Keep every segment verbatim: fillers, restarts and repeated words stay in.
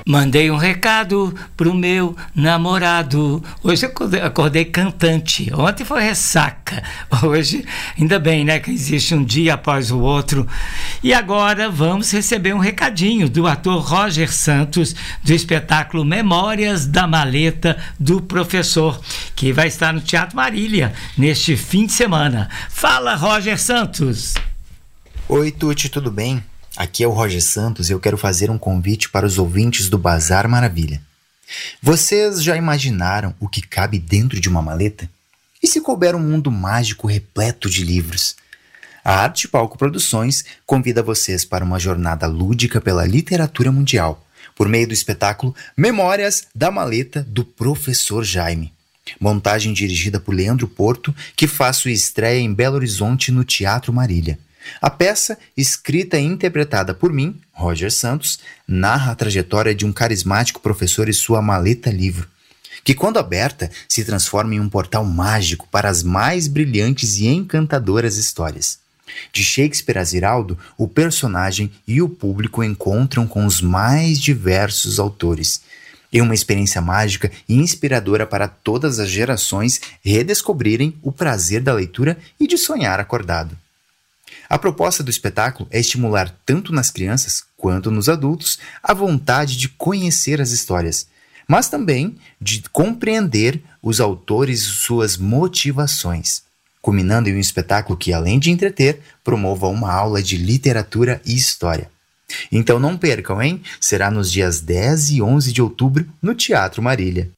Mandei um recado pro meu namorado. Hoje eu acordei, acordei cantante. Ontem foi ressaca. Hoje, ainda bem, né? Que existe um dia após o outro. E agora vamos receber um recadinho do ator Roger Santos, do espetáculo Memórias da Maleta do Professor, que vai estar no Teatro Marília neste fim de semana. Fala, Roger Santos. Oi, Tuti, tudo bem? Aqui é o Roger Santos e eu quero fazer um convite para os ouvintes do Bazar Maravilha. Vocês já imaginaram o que cabe dentro de uma maleta? E se couber um mundo mágico repleto de livros? A Arte Palco Produções convida vocês para uma jornada lúdica pela literatura mundial, por meio do espetáculo Memórias da Maleta do Professor Jaime. Montagem dirigida por Leandro Porto, que faz sua estreia em Belo Horizonte no Teatro Marília. A peça, escrita e interpretada por mim, Roger Santos, narra a trajetória de um carismático professor e sua maleta livro, que quando aberta se transforma em um portal mágico para as mais brilhantes e encantadoras histórias. De Shakespeare a Ziraldo, o personagem e o público encontram com os mais diversos autores. É uma experiência mágica e inspiradora para todas as gerações redescobrirem o prazer da leitura e de sonhar acordado. A proposta do espetáculo é estimular tanto nas crianças quanto nos adultos a vontade de conhecer as histórias, mas também de compreender os autores e suas motivações, culminando em um espetáculo que, além de entreter, promova uma aula de literatura e história. Então não percam, hein? Será nos dias dez e onze de outubro no Teatro Marília.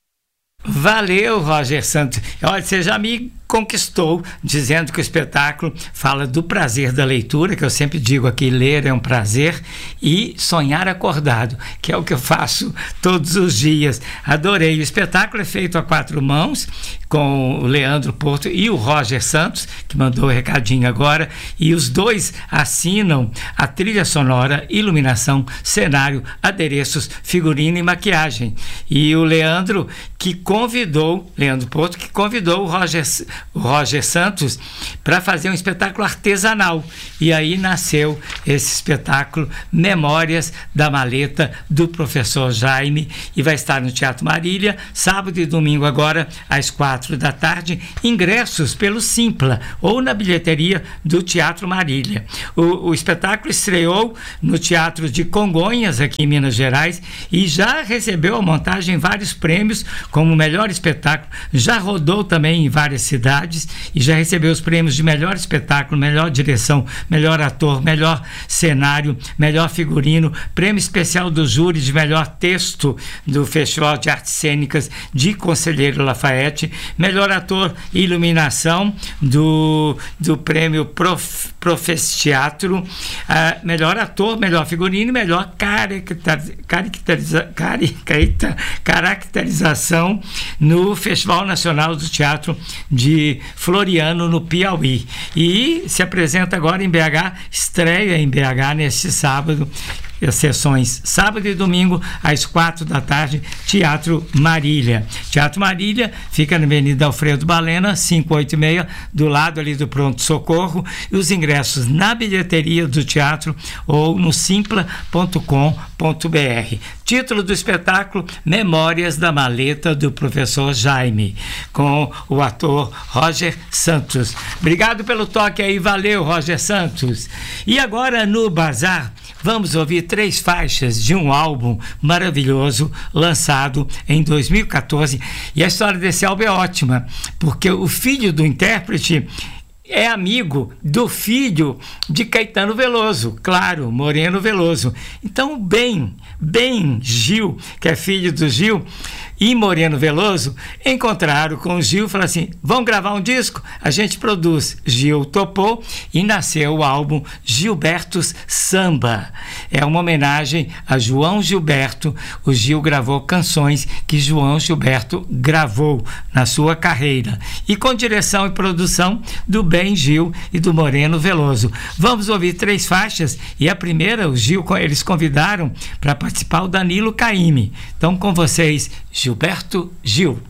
Valeu, Roger Santos. Olha, você já me conquistou dizendo que o espetáculo fala do prazer da leitura, que eu sempre digo aqui, ler é um prazer, e sonhar acordado, que é o que eu faço todos os dias. Adorei. O espetáculo é feito a quatro mãos, com o Leandro Porto e o Roger Santos, que mandou o recadinho agora, e os dois assinam a trilha sonora, iluminação, cenário, adereços, figurino e maquiagem. E o Leandro que convidou, Leandro Porto, que convidou o Roger, o Roger Santos para fazer um espetáculo artesanal. E aí nasceu esse espetáculo Memórias da Maleta do Professor Jaime, e vai estar no Teatro Marília, sábado e domingo agora, às quatro da tarde, ingressos pelo Simpla ou na bilheteria do Teatro Marília. O, o espetáculo estreou no Teatro de Congonhas, aqui em Minas Gerais, e já recebeu a montagem vários prêmios como melhor espetáculo, já rodou também em várias cidades e já recebeu os prêmios de melhor espetáculo, melhor direção, melhor ator, melhor cenário, melhor figurino, prêmio especial do júri de melhor texto do Festival de Artes Cênicas de Conselheiro Lafayette, melhor ator e iluminação do, do prêmio Prof, Profesteatro, uh, melhor ator, melhor figurino e melhor caracteriza, caracteriza, caracteriza, caracterização no Festival Nacional do Teatro de Floriano, no Piauí. E se apresenta agora em B H, estreia em B H neste sábado, as sessões sábado e domingo às quatro da tarde, Teatro Marília. Teatro Marília fica na Avenida Alfredo Balena, quinhentos e oitenta e seis, do lado ali do Pronto Socorro, e os ingressos na bilheteria do teatro ou no simpla ponto com ponto b r. Título do espetáculo: Memórias da Maleta do Professor Jaime, com o ator Roger Santos. Obrigado pelo toque aí, valeu, Roger Santos. E agora no Bazar vamos ouvir três faixas de um álbum maravilhoso lançado em dois mil e catorze, e a história desse álbum é ótima, porque o filho do intérprete é amigo do filho de Caetano Veloso, claro, Moreno Veloso. Então, Ben, Ben Gil, que é filho do Gil, e Moreno Veloso encontraram com o Gil e falaram assim: vamos gravar um disco? A gente produz. Gil topou e nasceu o álbum Gilbertos Samba. É uma homenagem a João Gilberto. O Gil gravou canções que João Gilberto gravou na sua carreira, e com direção e produção do Ben Gil e do Moreno Veloso. Vamos ouvir três faixas, e a primeira, o Gil, eles convidaram para participar o Danilo Caymmi. Então, com vocês, Gilberto Gil.